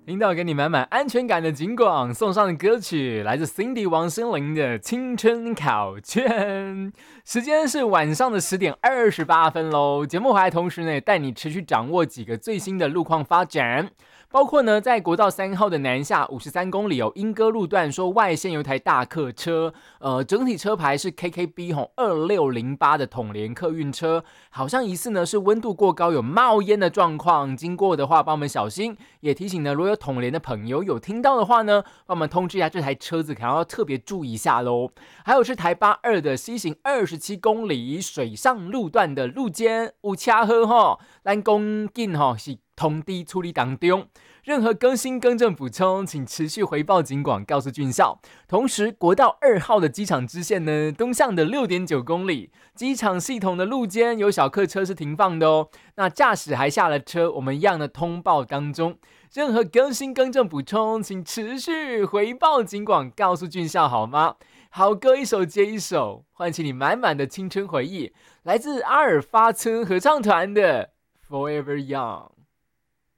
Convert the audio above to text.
听到给你满满安全感的警广送上的歌曲，来自 Cindy 王心凌的青春考卷。时间是晚上的10:28喽。节目回来同时呢，带你持续掌握几个最新的路况发展。包括呢，在国道3号的南下53公里莺歌路段说外线有台大客车，整体车牌是 KKB 2608的统联客运车，好像疑似呢是温度过高有冒烟的状况，经过的话帮我们小心，也提醒呢如果有统联的朋友有听到的话呢，帮我们通知一下这台车子可能要特别注意一下咯。还有是台82的西行27公里水上路段的路肩有车祸咱讲紧是通知处理当中，任何更新更正补充请持续回报警广告诉军校。同时国道2号的机场支线呢，东向的6.9公里机场系统的路肩有小客车是停放的哦，那驾驶还下了车，我们一样的通报当中，任何更新更正补充请持续回报警广告诉军校好吗？好歌一首接一首，唤起你满满的青春回忆，来自阿尔发村合唱团的 Forever Young。